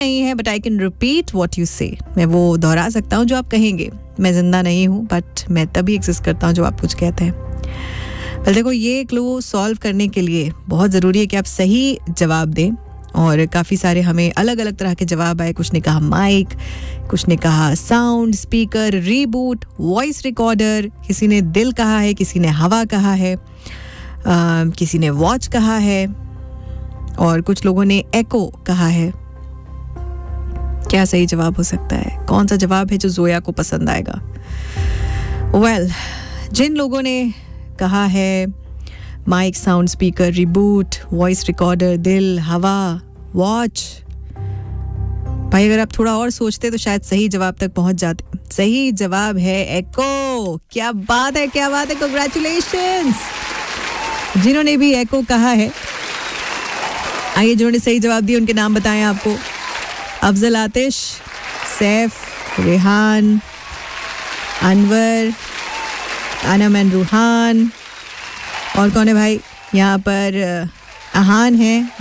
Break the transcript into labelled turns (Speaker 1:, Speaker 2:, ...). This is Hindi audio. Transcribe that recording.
Speaker 1: नहीं है, but I can repeat what you से. मैं वो दोहरा सकता हूँ जो आप कहेंगे. मैं जिंदा नहीं हूँ, बट मैं तभी एग्जिस्ट करता हूँ जब आप कुछ कहते हैं. well, देखो, ये क्लू सॉल्व करने के लिए बहुत ज़रूरी है कि आप सही जवाब दें. और काफ़ी सारे हमें अलग अलग तरह के जवाब आए. कुछ ने कहा माइक, कुछ ने कहा sound, speaker, reboot, voice recorder, किसी ने दिल कहा है, किसी ने हवा कहा है, किसी ने वॉच कहा है, और कुछ लोगों ने एको कहा है. क्या सही जवाब हो सकता है? कौन सा जवाब है जो जोया को पसंद आएगा? जिन लोगों ने कहा है mic, sound, speaker, reboot, voice recorder, दिल, हवा, वॉच, भाई अगर आप थोड़ा और सोचते तो शायद सही जवाब तक पहुंच जाते. सही जवाब है एको. क्या बात है, क्या बात है. कांग्रेचुलेशंस जिन्होंने भी एको कहा है. आइए, जिन्होंने सही जवाब दिया उनके नाम बताएं आपको. अफजल आतिश, सैफ, रेहान, अनवर, अनम रूहान, और कौन है भाई यहाँ पर? अहान है.